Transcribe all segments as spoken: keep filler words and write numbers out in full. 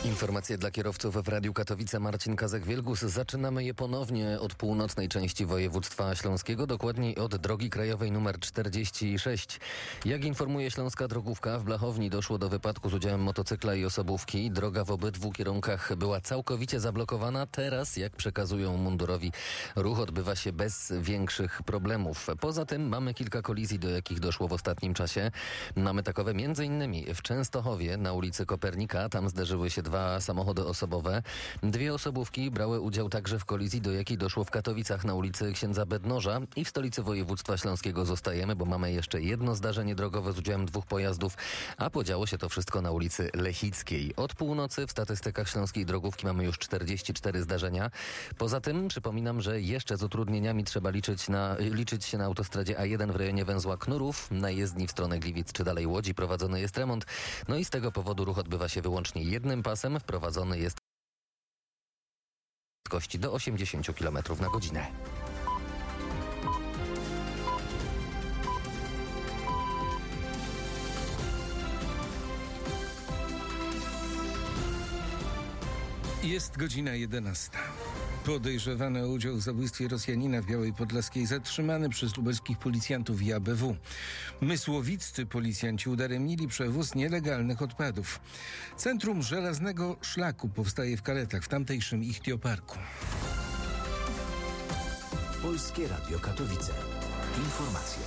Informacje dla kierowców w Radiu Katowice. Marcin Kazek-Wielgus. Zaczynamy je ponownie od północnej części województwa śląskiego, dokładniej od drogi krajowej nr czterdzieści sześć. Jak informuje Śląska Drogówka, w Blachowni doszło do wypadku z udziałem motocykla i osobówki. Droga w obydwu kierunkach była całkowicie zablokowana. Teraz, jak przekazują mundurowi, ruch odbywa się bez większych problemów. Poza tym mamy kilka kolizji, do jakich doszło w ostatnim czasie. Mamy takowe między innymi w Częstochowie na ulicy Kopernika. Tam zderzyły się dwa samochody osobowe. Dwie osobówki brały udział także w kolizji, do jakiej doszło w Katowicach na ulicy Księdza Bednoża. I w stolicy województwa śląskiego zostajemy, bo mamy jeszcze jedno zdarzenie drogowe z udziałem dwóch pojazdów, a podziało się to wszystko na ulicy Lechickiej. Od północy w statystykach Śląskiej Drogówki mamy już czterdzieści cztery zdarzenia. Poza tym przypominam, że jeszcze z utrudnieniami trzeba liczyć, na, liczyć się na autostradzie A jeden w rejonie węzła Knurów. Na jezdni w stronę Gliwic czy dalej Łodzi prowadzony jest remont. No i z tego powodu ruch odbywa się wyłącznie jednym pasem. Wprowadzony jest prędkości do osiemdziesiąt kilometrów na godzinę. Jest godzina jedenasta. Podejrzewany o udział w zabójstwie Rosjanina w Białej Podlaskiej zatrzymany przez lubelskich policjantów i A B W. Mysłowiccy policjanci udaremnili przewóz nielegalnych odpadów. Centrum Żelaznego Szlaku powstaje w Kaletach, w tamtejszym Ichtioparku. Polskie Radio Katowice. Informacje.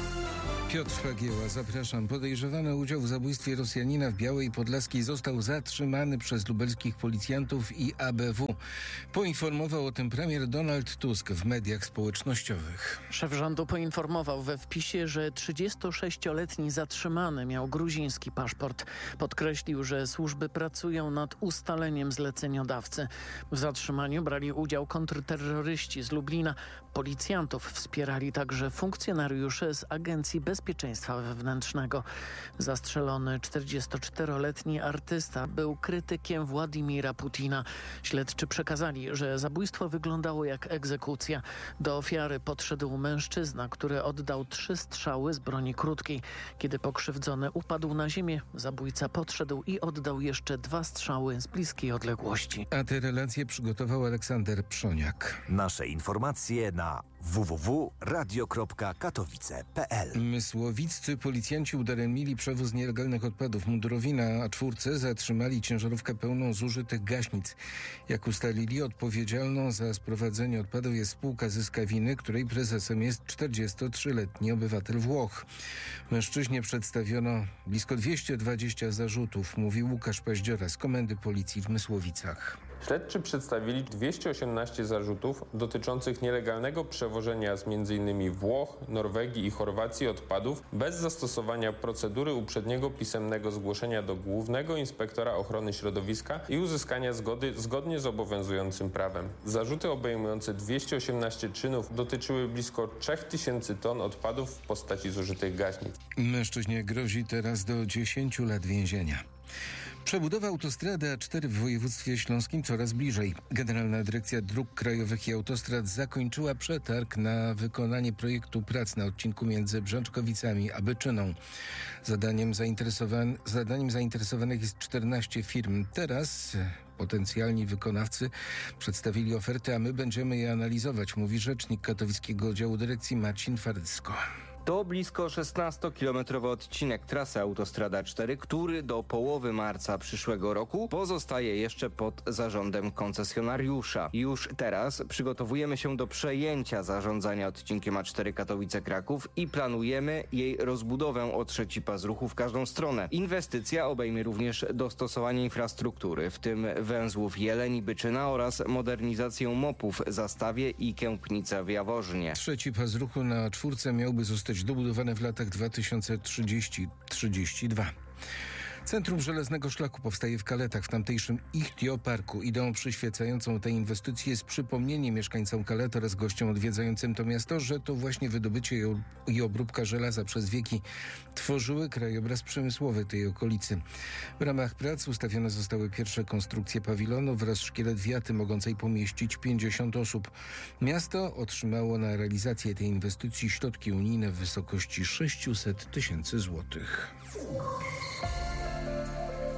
Piotr Fagieła, zapraszam. Podejrzewany o udział w zabójstwie Rosjanina w Białej Podlaskiej został zatrzymany przez lubelskich policjantów i A B W. Poinformował o tym premier Donald Tusk w mediach społecznościowych. Szef rządu poinformował we wpisie, że trzydziestosześcioletni zatrzymany miał gruziński paszport. Podkreślił, że służby pracują nad ustaleniem zleceniodawcy. W zatrzymaniu brali udział kontrterroryści z Lublina. Policjantów wspierali także funkcjonariusze z Agencji Bezpieczeństwa Wewnętrznego. Zastrzelony czterdziestoczteroletni artysta był krytykiem Władimira Putina. Śledczy przekazali, że zabójstwo wyglądało jak egzekucja. Do ofiary podszedł mężczyzna, który oddał trzy strzały z broni krótkiej. Kiedy pokrzywdzony upadł na ziemię, zabójca podszedł i oddał jeszcze dwa strzały z bliskiej odległości. A te relacje przygotował Aleksander Przoniak. Nasze informacje na w w w kropka radio kropka katowice kropka p l. Mysłowiccy policjanci udaremnili przewóz nielegalnych odpadów. Mundurowi na A cztery zatrzymali ciężarówkę pełną zużytych gaśnic. Jak ustalili, odpowiedzialną za sprowadzenie odpadów jest spółka Zyskawiny, której prezesem jest czterdziestotrzyletni obywatel Włoch. Mężczyźnie przedstawiono blisko dwieście dwadzieścia zarzutów, mówił Łukasz Paździora z Komendy Policji w Mysłowicach. Śledczy przedstawili dwieście osiemnaście zarzutów dotyczących nielegalnego przewożenia z między innymi Włoch, Norwegii i Chorwacji odpadów bez zastosowania procedury uprzedniego pisemnego zgłoszenia do Głównego Inspektora Ochrony Środowiska i uzyskania zgody zgodnie z obowiązującym prawem. Zarzuty obejmujące dwieście osiemnaście czynów dotyczyły blisko trzy tysiące ton odpadów w postaci zużytych gaśnic. Mężczyźnie grozi teraz do dziesięciu lat więzienia. Przebudowa autostrady A cztery w województwie śląskim coraz bliżej. Generalna Dyrekcja Dróg Krajowych i Autostrad zakończyła przetarg na wykonanie projektu prac na odcinku między Brzęczkowicami a Byczyną. Zadaniem, zainteresowan- zadaniem zainteresowanych jest czternaście firm. Teraz potencjalni wykonawcy przedstawili oferty, a my będziemy je analizować, mówi rzecznik katowickiego oddziału dyrekcji Marcin Farycko. To blisko szesnastokilometrowy odcinek trasy Autostrada cztery, który do połowy marca przyszłego roku pozostaje jeszcze pod zarządem koncesjonariusza. Już teraz przygotowujemy się do przejęcia zarządzania odcinkiem A cztery Katowice-Kraków i planujemy jej rozbudowę o trzeci pas ruchu w każdą stronę. Inwestycja obejmie również dostosowanie infrastruktury, w tym węzłów Jeleń i Byczyna oraz modernizację mopów w Zastawie i Kępnica w Jaworznie. Trzeci pas ruchu na czwórce miałby zostać dobudowane w latach dwa tysiące trzydziestym do trzydziestego drugiego. Centrum Żelaznego Szlaku powstaje w Kaletach, w tamtejszym Ichtioparku. Ideą przyświecającą tej inwestycji jest przypomnienie mieszkańcom Kalet oraz gościom odwiedzającym to miasto, że to właśnie wydobycie i obróbka żelaza przez wieki tworzyły krajobraz przemysłowy tej okolicy. W ramach prac ustawione zostały pierwsze konstrukcje pawilonu wraz z szkielet wiaty mogącej pomieścić pięćdziesiąt osób. Miasto otrzymało na realizację tej inwestycji środki unijne w wysokości sześćset tysięcy złotych.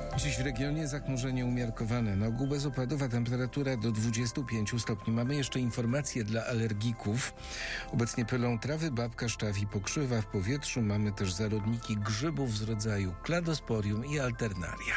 Dziś w regionie zachmurzenie umiarkowane. Na ogół bez opadów, a temperatura do dwudziestu pięciu stopni. Mamy jeszcze informacje dla alergików. Obecnie pylą trawy, babka, szczaw i pokrzywa w powietrzu. Mamy też zarodniki grzybów z rodzaju kladosporium i alternaria.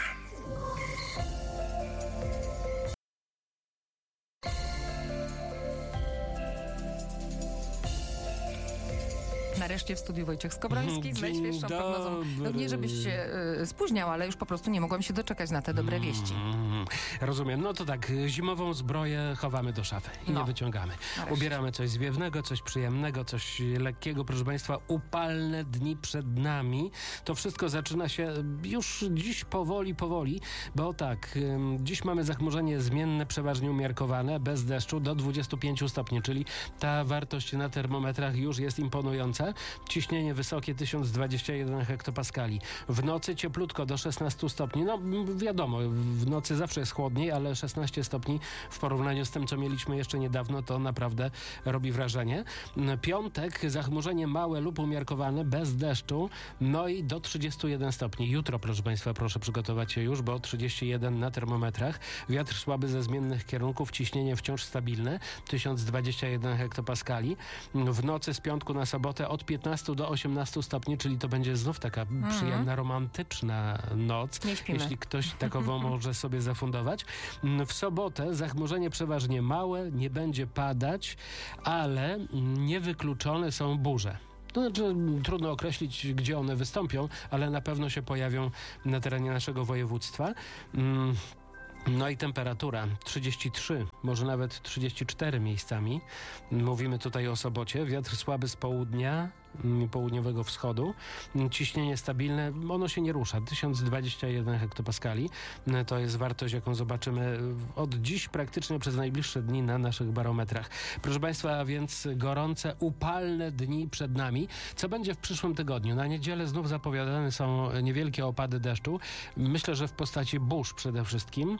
Nareszcie w studiu Wojciech Skowroński z Dzień najświeższą prognozą. No nie, żebyś się y, spóźniał, ale już po prostu nie mogłam się doczekać na te dobre wieści. Mm, rozumiem. No to tak, zimową zbroję chowamy do szafy i No. nie wyciągamy. Nareszcie. Ubieramy coś zwiewnego, coś przyjemnego, coś lekkiego. Proszę Państwa, upalne dni przed nami. To wszystko zaczyna się już dziś powoli, powoli, bo tak, ym, dziś mamy zachmurzenie zmienne, przeważnie umiarkowane, bez deszczu do dwudziestu pięciu stopni, czyli ta wartość na termometrach już jest imponująca. Ciśnienie wysokie tysiąc dwadzieścia jeden hektopaskali. W nocy cieplutko do szesnastu stopni. No wiadomo, w nocy zawsze jest chłodniej, ale szesnaście stopni w porównaniu z tym, co mieliśmy jeszcze niedawno, to naprawdę robi wrażenie. Piątek, zachmurzenie małe lub umiarkowane, bez deszczu, no i do trzydziestu jeden stopni. Jutro, proszę Państwa, proszę przygotować się już, bo trzydzieści jeden na termometrach. Wiatr słaby ze zmiennych kierunków, ciśnienie wciąż stabilne, tysiąc dwadzieścia jeden hektopaskali. W nocy z piątku na sobotę od piętnastu do osiemnastu stopni, czyli to będzie znów taka mm. przyjemna, romantyczna noc. Nie śpimy. Jeśli ktoś takową może sobie zafundować. W sobotę zachmurzenie przeważnie małe, nie będzie padać, ale niewykluczone są burze. To znaczy, trudno określić, gdzie one wystąpią, ale na pewno się pojawią na terenie naszego województwa. Mm. No i temperatura trzydzieści trzy, może nawet trzydzieści cztery miejscami. Mówimy tutaj o sobocie. Wiatr słaby z południa, południowego wschodu. Ciśnienie stabilne, ono się nie rusza. tysiąc dwadzieścia jeden hektopaskali. To jest wartość, jaką zobaczymy od dziś praktycznie przez najbliższe dni na naszych barometrach. Proszę Państwa, a więc gorące, upalne dni przed nami. Co będzie w przyszłym tygodniu? Na niedzielę znów zapowiadane są niewielkie opady deszczu. Myślę, że w postaci burz przede wszystkim.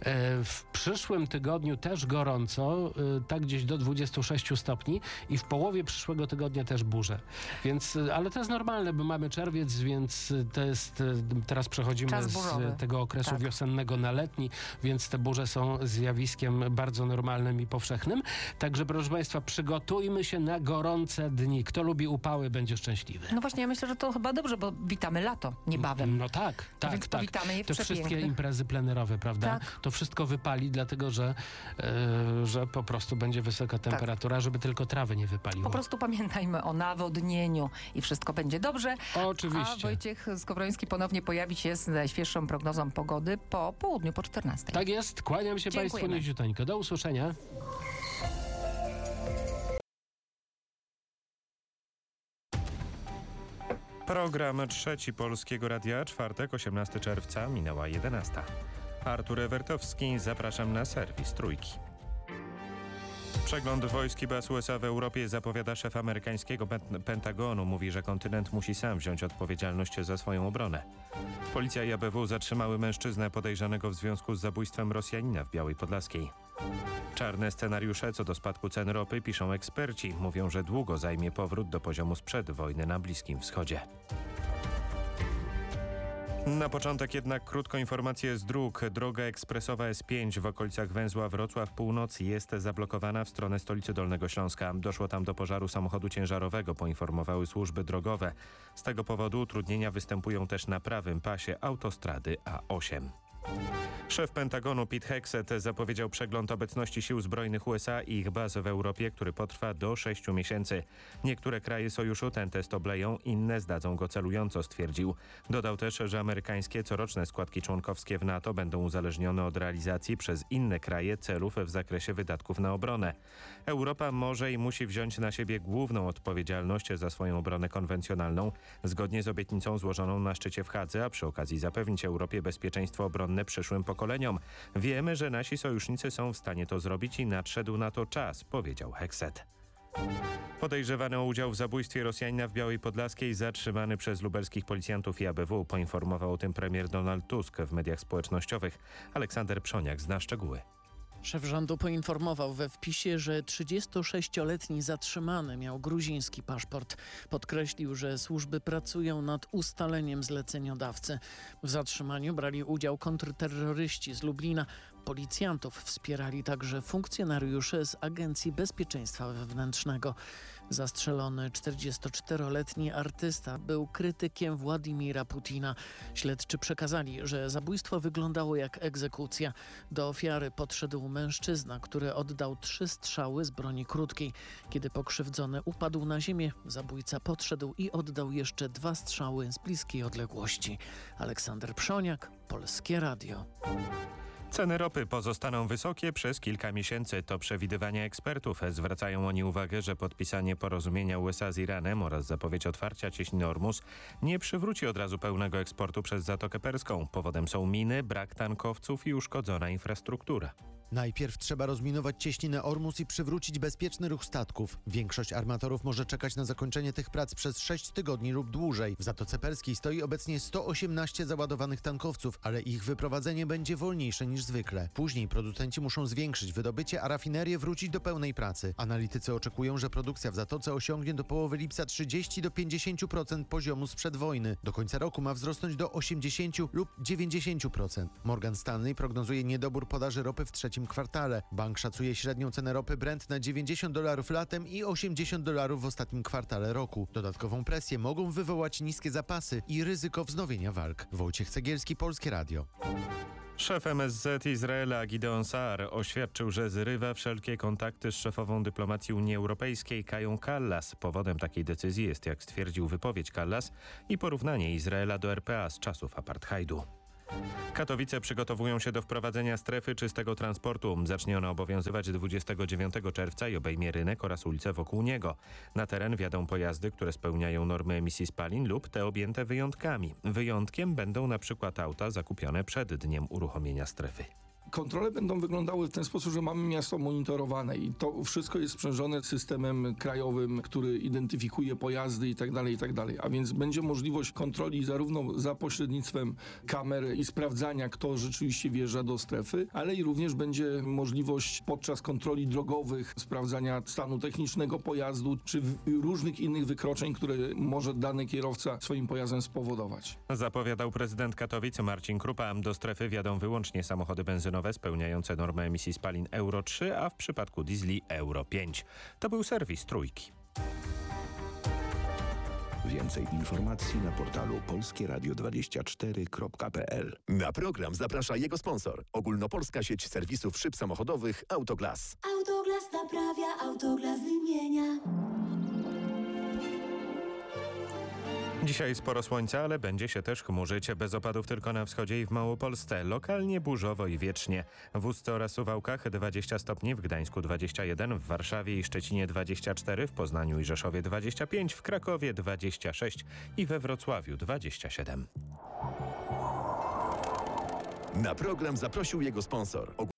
W przyszłym tygodniu też gorąco, tak gdzieś do dwudziestu sześciu stopni i w połowie przyszłego tygodnia też burze. Więc, ale to jest normalne, bo mamy czerwiec, więc to jest, teraz przechodzimy z tego okresu tak. wiosennego na letni, więc te burze są zjawiskiem bardzo normalnym i powszechnym. Także proszę Państwa, przygotujmy się na gorące dni. Kto lubi upały, będzie szczęśliwy. No właśnie, ja myślę, że to chyba dobrze, bo witamy lato niebawem. No tak, tak, więc tak. powitamy je w Te wszystkie przepięknych. imprezy plenerowe, prawda? Tak. To wszystko wypali, dlatego że, e, że po prostu będzie wysoka temperatura, tak. żeby tylko trawy nie wypaliło. Po prostu pamiętajmy o nawodnieniu i wszystko będzie dobrze. Oczywiście. A Wojciech Skowroński ponownie pojawi się z najświeższą prognozą pogody po południu, po czternastej. Tak jest. Kłaniam się Dziękujemy. Państwu niziuteńko. Do usłyszenia. Program Trzeci Polskiego Radia, czwartek, osiemnastego czerwca, minęła jedenasta. Artur Ewertowski, zapraszam na serwis Trójki. Przegląd wojsk i baz U S A w Europie zapowiada szef amerykańskiego Pentagonu. Mówi, że kontynent musi sam wziąć odpowiedzialność za swoją obronę. Policja i A B W zatrzymały mężczyznę podejrzanego w związku z zabójstwem Rosjanina w Białej Podlaskiej. Czarne scenariusze co do spadku cen ropy piszą eksperci. Mówią, że długo zajmie powrót do poziomu sprzed wojny na Bliskim Wschodzie. Na początek jednak krótko informacje z dróg. Droga ekspresowa S pięć w okolicach węzła Wrocław Północ jest zablokowana w stronę stolicy Dolnego Śląska. Doszło tam do pożaru samochodu ciężarowego, poinformowały służby drogowe. Z tego powodu utrudnienia występują też na prawym pasie autostrady A osiem. Szef Pentagonu Pete Hegseth zapowiedział przegląd obecności sił zbrojnych U S A i ich baz w Europie, który potrwa do sześciu miesięcy. Niektóre kraje sojuszu ten test obleją, inne zdadzą go celująco, stwierdził. Dodał też, że amerykańskie coroczne składki członkowskie w NATO będą uzależnione od realizacji przez inne kraje celów w zakresie wydatków na obronę. Europa może i musi wziąć na siebie główną odpowiedzialność za swoją obronę konwencjonalną, zgodnie z obietnicą złożoną na szczycie w Hadze, a przy okazji zapewnić Europie bezpieczeństwo obronne przyszłym pokoleniom. Wiemy, że nasi sojusznicy są w stanie to zrobić i nadszedł na to czas, powiedział Hegseth. Podejrzewany o udział w zabójstwie Rosjanina w Białej Podlaskiej, zatrzymany przez lubelskich policjantów i A B W, poinformował o tym premier Donald Tusk w mediach społecznościowych. Aleksander Przoniak zna szczegóły. Szef rządu poinformował we wpisie, że trzydziestosześcioletni zatrzymany miał gruziński paszport. Podkreślił, że służby pracują nad ustaleniem zleceniodawcy. W zatrzymaniu brali udział kontrterroryści z Lublina. Policjantów wspierali także funkcjonariusze z Agencji Bezpieczeństwa Wewnętrznego. Zastrzelony czterdziestoczteroletni artysta był krytykiem Władimira Putina. Śledczy przekazali, że zabójstwo wyglądało jak egzekucja. Do ofiary podszedł mężczyzna, który oddał trzy strzały z broni krótkiej. Kiedy pokrzywdzony upadł na ziemię, zabójca podszedł i oddał jeszcze dwa strzały z bliskiej odległości. Aleksander Przoniak, Polskie Radio. Ceny ropy pozostaną wysokie przez kilka miesięcy. To przewidywania ekspertów. Zwracają oni uwagę, że podpisanie porozumienia U S A z Iranem oraz zapowiedź otwarcia cieśniny Ormus nie przywróci od razu pełnego eksportu przez Zatokę Perską. Powodem są miny, brak tankowców i uszkodzona infrastruktura. Najpierw trzeba rozminować cieśninę Ormus i przywrócić bezpieczny ruch statków. Większość armatorów może czekać na zakończenie tych prac przez sześć tygodni lub dłużej. W Zatoce Perskiej stoi obecnie sto osiemnaście załadowanych tankowców, ale ich wyprowadzenie będzie wolniejsze niż zwykle. Później producenci muszą zwiększyć wydobycie, a rafinerie wrócić do pełnej pracy. Analitycy oczekują, że produkcja w Zatoce osiągnie do połowy lipca trzydzieści do pięćdziesięciu procent poziomu sprzed wojny. Do końca roku ma wzrosnąć do osiemdziesięciu lub dziewięćdziesięciu procent. Morgan Stanley prognozuje niedobór podaży ropy w trzecim kwartale. Bank szacuje średnią cenę ropy Brent na dziewięćdziesiąt dolarów latem i osiemdziesiąt dolarów w ostatnim kwartale roku. Dodatkową presję mogą wywołać niskie zapasy i ryzyko wznowienia walk. Wojciech Cegielski, Polskie Radio. Szef M S Z Izraela Gideon Saar oświadczył, że zrywa wszelkie kontakty z szefową dyplomacji Unii Europejskiej Kają Kallas. Powodem takiej decyzji jest, jak stwierdził, wypowiedź Kallas i porównanie Izraela do R P A z czasów apartheidu. Katowice przygotowują się do wprowadzenia strefy czystego transportu. Zacznie ona obowiązywać dwudziestego dziewiątego czerwca i obejmie rynek oraz ulice wokół niego. Na teren wjadą pojazdy, które spełniają normy emisji spalin lub te objęte wyjątkami. Wyjątkiem będą na przykład auta zakupione przed dniem uruchomienia strefy. Kontrole będą wyglądały w ten sposób, że mamy miasto monitorowane i to wszystko jest sprzężone systemem krajowym, który identyfikuje pojazdy i tak dalej, i tak dalej. A więc będzie możliwość kontroli zarówno za pośrednictwem kamer i sprawdzania, kto rzeczywiście wjeżdża do strefy, ale i również będzie możliwość podczas kontroli drogowych sprawdzania stanu technicznego pojazdu czy różnych innych wykroczeń, które może dany kierowca swoim pojazdem spowodować. Zapowiadał prezydent Katowic Marcin Krupa. Do strefy wjadą wyłącznie samochody benzynowe spełniające normę emisji spalin Euro trzy, a w przypadku diesli Euro pięć. To był serwis Trójki. Więcej informacji na portalu polskie radio dwadzieścia cztery kropka p l. Na program zaprasza jego sponsor. Ogólnopolska sieć serwisów szyb samochodowych Autoglas. Autoglas naprawia, Autoglas wymienia. Dzisiaj sporo słońca, ale będzie się też chmurzyć. Bez opadów tylko na wschodzie i w Małopolsce. Lokalnie burzowo i wiecznie. W Ustce oraz Suwałkach dwadzieścia stopni, w Gdańsku dwadzieścia jeden, w Warszawie i Szczecinie dwadzieścia cztery, w Poznaniu i Rzeszowie dwadzieścia pięć, w Krakowie dwadzieścia sześć i we Wrocławiu dwadzieścia siedem. Na program zaprosił jego sponsor.